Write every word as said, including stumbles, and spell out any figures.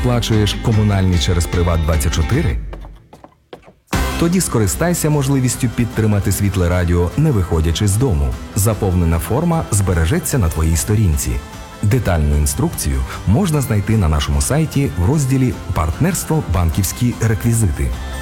сплачуєш комунальні через Приват двадцять чотири? Тоді скористайся можливістю підтримати Світле Радіо, не виходячи з дому. Заповнена форма збережеться на твоїй сторінці. Детальну інструкцію можна знайти на нашому сайті в розділі «Партнерство. Банківські реквізити».